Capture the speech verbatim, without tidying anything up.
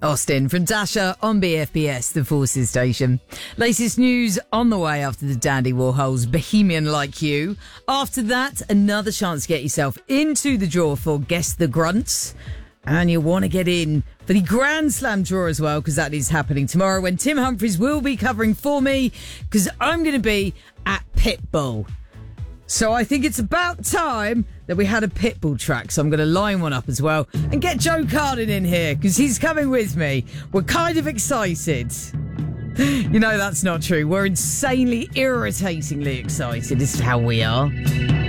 Austin from Dasher on B F B S, the Forces station. Latest news on the way after the Dandy Warhols, Bohemian Like You. After that, another chance to get yourself into the draw for Guess the Grunts. And you'll want to get in for the Grand Slam draw as well, because that is happening tomorrow when Tim Humphries will be covering for me, because I'm going to be at Pitbull. So I think it's about time that we had a Pitbull track. So I'm going to line one up as well and get Joe Carden in here because he's coming with me. We're kind of excited. You know, that's not true. We're insanely, irritatingly excited. This is how we are.